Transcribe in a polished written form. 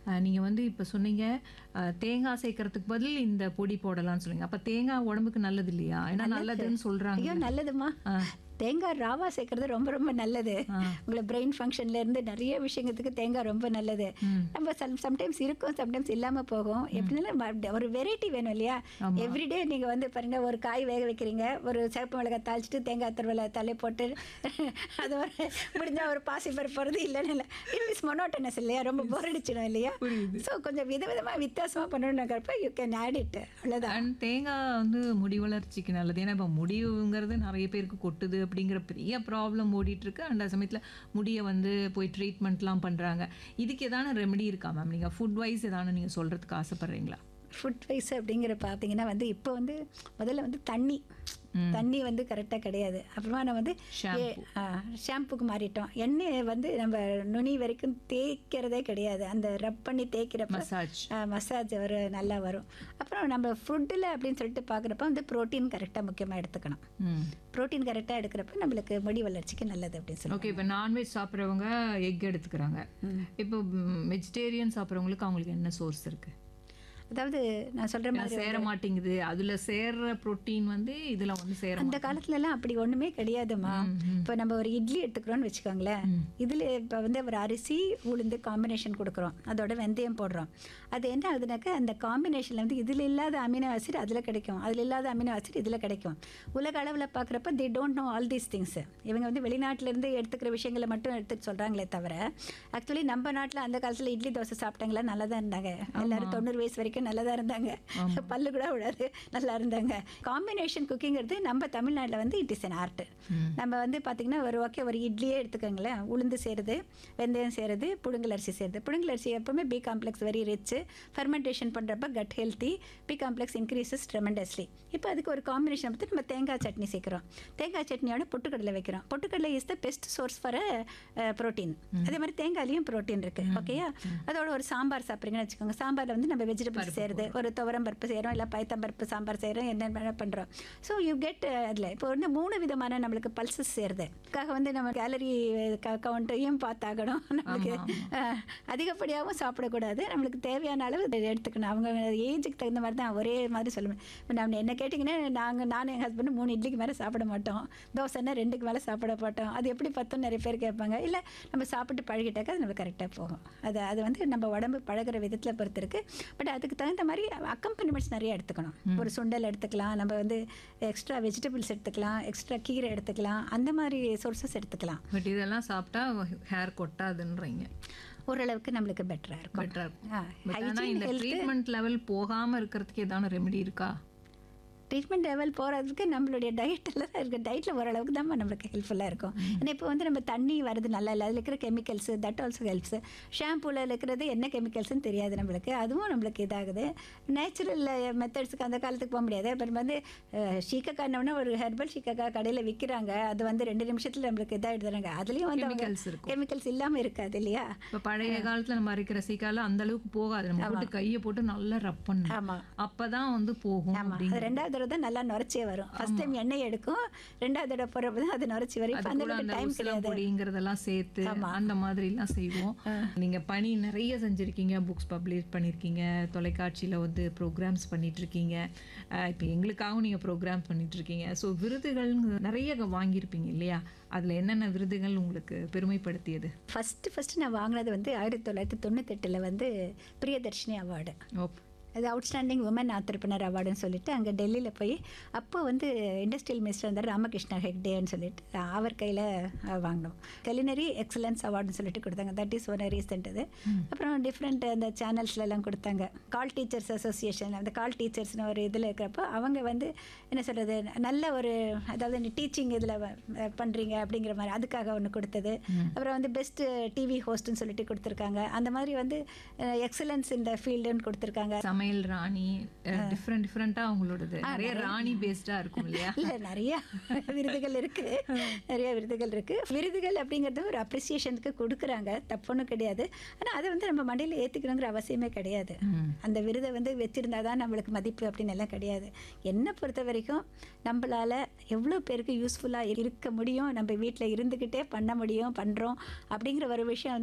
நீங்க வந்து இப்ப சொன்னீங்க, தேங்காய் சேர்க்கறதுக்கு பதில் இந்த பொடி போடலாம்னு சொன்னீங்க. அப்ப தேங்காய் உடம்புக்கு நல்லது இல்லையா? ஏன்னா நல்லதுன்னு சொல்றாங்க. ஐயோ நல்லதுமா. தேங்காய் ராவா சேர்க்கறது ரொம்ப ரொம்ப நல்லது. உங்களை பிரெயின் ஃபங்க்ஷன்ல இருந்து நிறைய விஷயத்துக்கு தேங்காய் ரொம்ப நல்லது. நம்ம சம்டைம்ஸ் இருக்கும், சம்டைம்ஸ் இல்லாம போகும். எப்படினாலும் ஒரு வெரைட்டி வேணும் இல்லையா? எவ்ரிடே நீங்க வந்து பாருங்க, ஒரு காய் வேக வைக்கிறீங்க, ஒரு சிவப்பு மிளகாய் தாளிச்சிட்டு தேங்காய் துருவலை தலை போட்டு அது ஒரு முடிஞ்சா ஒரு பாசி பருப்பு போறது இல்லைன்னு இல்லை. இட்ஸ் மொனோட்டனஸ் இல்லையா? ரொம்ப போர் அடிச்சிடும் இல்லையா? ஸோ கொஞ்சம் விதவிதமா வித்தியாசமா பண்ணணுங்கிறப்ப யூ கேன் ஆட் இட். அவ்வளோதான். தேங்காய் வந்து முடி வளர்ச்சிக்கு நல்லது. ஏன்னா இப்போ முடிவுங்கிறது நிறைய பேருக்கு கொட்டுது அப்படிங்கிற பெரிய ப்ராப்ளம் ஓடிட்டு இருக்கு. அந்த சமயத்தில் முடியை வந்து போய் ட்ரீட்மெண்ட்லாம் பண்ணுறாங்க. இதுக்கு எதான ரெமெடி இருக்கா மேம்? நீங்கள் ஃபுட் வைஸ் எதான நீங்கள் சொல்கிறதுக்கு ஆசைப்பட்றீங்களா? ஃபுட் வைஸ் அப்படிங்கிற பார்த்தீங்கன்னா வந்து இப்போ வந்து முதல்ல வந்து தண்ணி வந்து கரெக்டாக கிடையாது. அப்புறமா நம்ம வந்து ஷாம்புக்கு மாறிட்டோம். எண்ணெய் வந்து நம்ம நுனி வரைக்கும் தேய்க்கிறதே கிடையாது. அந்த ரப் பண்ணி தேய்க்கிறப்ப மசாஜ் ஒரு நல்லா வரும். அப்புறம் நம்ம ஃபுட்டில் அப்படின்னு சொல்லிட்டு பார்க்குறப்ப வந்து ப்ரோட்டீன் கரெக்டாக முக்கியமாக எடுத்துக்கணும். ப்ரோட்டீன் கரெக்டாக எடுக்கிறப்ப நம்மளுக்கு முடி வளர்ச்சிக்கு நல்லது அப்படின்னு சொல்லி. ஓகே, இப்போ நான்வெஜ் சாப்பிட்றவங்க எக் எடுத்துக்கிறாங்க. இப்போ வெஜிடேரியன் சாப்பிட்றவங்களுக்கு அவங்களுக்கு என்ன சோர்ஸ் இருக்குது? அதாவது நான் சொல்கிற மாதிரி சேர மாட்டேங்குது. அதில் சேர்ற ப்ரோட்டீன் வந்து இதில் வந்து சேர அந்த காலத்துலலாம் அப்படி ஒன்றுமே கிடையாதுமா. இப்போ நம்ம ஒரு இட்லி எடுத்துக்கிறோன்னு வச்சுக்கோங்களேன். இதில் இப்போ வந்து ஒரு அரிசி உளுந்து காம்பினேஷன் கொடுக்குறோம், அதோட வெந்தயம் போடுறோம். அது என்ன ஆகுதுனாக்கா அந்த காம்பினேஷனில் வந்து இதில் இல்லாத அமினோ ஆசிட் அதில் கிடைக்கும், அதில் இல்லாத அமினோ ஆசிட் இதில் கிடைக்கும். உலக அளவில் பார்க்குறப்ப they don't know all these things. இவங்க வந்து வெளிநாட்டிலேருந்து எடுத்துக்கிற விஷயங்களை மட்டும் எடுத்துட்டு சொல்கிறாங்களே தவிர ஆக்சுவலி நம்ம நாட்டில் அந்த காலத்தில் இட்லி தோசை சாப்பிட்டாங்களா நல்லா தான் இருந்தாங்க. எல்லாரும் 90 வயசு வரைக்கும் நல்லா தான் இருந்தாங்க. பல்லு கூட விடாது, நல்லா இருந்தாங்க. காம்பினேஷன் குக்கிங்கிறது நம்ம தமிழ்நாட்டில் வந்து இட் இஸ் அன் ஆர்ட். நம்ம வந்து பார்த்திங்கன்னா ஒரு இட்லியே எடுத்துக்கோங்களேன். உளுந்து சேருது, வெந்தயம் சேருது, புழுங்கல் அரிசி சேருது. புழுங்கல் அரிசி எப்பவுமே B complex very rich. Fermentation பண்ணுறப்ப cut healthy, B complex increases tremendously. இப்போ அதுக்கு ஒரு காம்பினேஷன் பார்த்து நம்ம தேங்காய் சட்னி சேர்க்குறோம். தேங்காய் சட்னியோட பொட்டுக்கடலை வைக்கிறோம். பொட்டுக்கடலை is the best source for protein. அதே மாதிரி தேங்காயிலையும் ப்ரோட்டீன் இருக்குது. ஓகேயா? அதோட ஒரு சாம்பார் சாப்பிட்றீங்கன்னு வச்சுக்கோங்க. சாம்பாரில் வந்து நம்ம வெஜிடபிள்ஸ் சேருது, ஒரு துவரம் பருப்பு செய்கிறோம், இல்லை பைத்தம்பருப்பு சாம்பார் செய்கிறோம், என்ன பண்ணுறோம். ஸோ யூ கெட் அதில் இப்போ வந்து 3 விதமான நம்மளுக்கு பல்சஸ் சேருது. அதுக்காக வந்து நம்ம கேலரி கவுண்ட்டையும் பார்த்தாகணும். நம்மளுக்கு அதிகப்படியாகவும் சாப்பிடக்கூடாது. நம்மளுக்கு தேவையான அளவு எடுத்துக்கணும். அவங்க ஏஜுக்கு தகுந்த மாதிரி தான் ஒரே மாதிரி சொல்லுவேன். இப்போ நம்ம என்ன கேட்டிங்கன்னா நானும் என் ஹஸ்பண்டு 3 இட்லிக்கு மேலே சாப்பிட மாட்டோம், தோசைன்னா 2க்கு மேலே சாப்பிட மாட்டோம். அது எப்படி பத்தும் நிறைய பேர் கேட்பாங்க. இல்லை நம்ம சாப்பிட்டு பழகிட்டாக்கா அது நம்ம கரெக்டாக போகும். அது வந்து நம்ம உடம்பு பழகிற விதத்தில் பொறுத்து இருக்குது. பட் அதுக்கு தகுந்த மாதிரி அக்கம்பனிமெண்ட்ஸ் நிறைய எடுத்துக்கணும். ஒரு சுண்டல் எடுத்துக்கலாம், நம்ம வந்து எக்ஸ்ட்ரா வெஜிடபிள்ஸ் எடுத்துக்கலாம், எக்ஸ்ட்ரா கீரை எடுத்துக்கலாம், அந்த மாதிரி சோர்ஸஸ் எடுத்துக்கலாம். பட் இதெல்லாம் சாப்பிட்டா ஹேர் கொட்டாதுன்றீங்க. ஓரளவுக்கு நம்மளுக்கு பெட்டராக இருக்கும். ஆனால் இந்த ட்ரீட்மெண்ட் லெவல் போகாமல் இருக்கிறதுக்கு ஏதாவது ரெமெடி இருக்கா? ட்ரீட்மெண்ட் லெவல் போகிறதுக்கு நம்மளுடைய டயட்டில் தான் இருக்குது. டயட்டில் ஓரளவுக்கு தான் நம்மளுக்கு ஹெல்ப்ஃபுல்லாக இருக்கும். ஏன்னா இப்போ வந்து நம்ம தண்ணி வருது நல்லா இல்லை, அதில் இருக்கிற கெமிக்கல்ஸு தட் ஆல்சோ ஹெல்ப்ஸ். ஷாம்பூவில் இருக்கிறது என்ன கெமிக்கல்ஸ்னு தெரியாது நம்மளுக்கு, அதுவும் நம்மளுக்கு இதாகுது. நேச்சுரல் மெத்தட்ஸுக்கு அந்த காலத்துக்கு போக முடியாது. இப்போ வந்து ஷீக்கக்காய்னா ஒரு ஹெர்பல் ஷீக்கக்காய் கடையில் விற்கிறாங்க. அது வந்து 2 நிமிஷத்தில் நம்மளுக்கு இதாக எடுத்துறாங்க. அதுலேயும் வந்து கெமிக்கல்ஸ் இல்லாமல் இருக்காது இல்லையா? இப்போ பழைய காலத்தில் நம்ம அரைக்கிற சீக்கால அந்த அளவுக்கு போகாது. நம்ம போட்டு கையை போட்டு நல்லா ரப் பண்ணணும். ஆமாம், அப்போ தான் வந்து போகும். ஆமாம். அது 2வது தடவை தான் நல்லா நுரைச்சே வரும். ஃபர்ஸ்ட் டைம் எண்ணெய் எடுக்கும், 2வது தடவை போகிறப்ப தான் அது நுரைச்சி வரும். அந்த டைம் பொடிங்கிறதெல்லாம் சேர்த்து அந்த மாதிரிலாம் செய்வோம். நீங்கள் பணி நிறைய செஞ்சுருக்கீங்க, புக்ஸ் பப்ளிஷ் பண்ணியிருக்கீங்க, தொலைக்காட்சியில் வந்து ப்ரோக்ராம்ஸ் பண்ணிட்டு இருக்கீங்க, இப்போ எங்களுக்காகவும் நீங்கள் ப்ரோக்ராம் பண்ணிட்டு இருக்கீங்க. ஸோ விருதுகள் நிறைய வாங்கியிருப்பீங்க இல்லையா? அதில் என்னென்ன விருதுகள் உங்களுக்கு பெருமைப்படுத்தியது? ஃபஸ்ட்டு நான் வாங்கினது வந்து 1998 வந்து பிரியதர்ஷினி அவார்டு. அது அவுட்ஸ்டாண்டிங் உமன் ஆண்டர்பிரினர் அவார்டுன்னு சொல்லிட்டு அங்கே டெல்லியில் போய் அப்போ வந்து இண்டஸ்ட்ரியல் மினிஸ்டர் இருந்தார் ராமகிருஷ்ணா ஹெக்டேன்னு சொல்லிட்டு அவர் கையில் வாங்கினோம். கலினரி எக்ஸலன்ஸ் அவார்டுன்னு சொல்லிட்டு கொடுத்தாங்க. That is one recent. இது அப்புறம் டிஃப்ரெண்ட் அந்த சேனல்ஸ்லாம் கொடுத்தாங்க. கால் டீச்சர்ஸ் அசோசியேஷன், அந்த கால் டீச்சர்ஸ்னு ஒரு இதில் இருக்கிறப்போ அவங்க வந்து என்ன சொல்கிறது, நல்ல ஒரு அதாவது டீச்சிங் இதில் பண்ணுறீங்க அப்படிங்கிற மாதிரி அதுக்காக ஒன்று கொடுத்தது. அப்புறம் வந்து பெஸ்ட் டிவி ஹோஸ்ட்னு சொல்லிட்டு கொடுத்துருக்காங்க. அந்த மாதிரி வந்து எக்ஸலன்ஸ் இந்த ஃபீல்டுன்னு கொடுத்துருக்காங்க. சமையல் ராணி, டிஃப்ரெண்டா அவங்களோடது நிறைய ராணி பேஸ்டா இருக்கும் இல்லையா? இல்லை, நிறைய விருதுகள் இருக்குது, நிறைய விருதுகள் இருக்குது. விருதுகள் அப்படிங்கிறது ஒரு அப்ரிசியேஷனுக்கு கொடுக்குறாங்க, தப்புன்னு கிடையாது. ஆனால் அதை வந்து நம்ம மண்டையில் ஏற்றிக்கணுங்கிற அவசியமே கிடையாது. அந்த விருதை வந்து வச்சுருந்தா தான் நம்மளுக்கு மதிப்பு அப்படின்னு எல்லாம் கிடையாது. என்னை பொறுத்த வரைக்கும் நம்மளால் எவ்வளோ பேருக்கு யூஸ்ஃபுல்லாக இருக்க முடியும், நம்ம வீட்டில் இருந்துக்கிட்டே பண்ண முடியும், பண்ணுறோம் அப்படிங்கிற ஒரு விஷயம்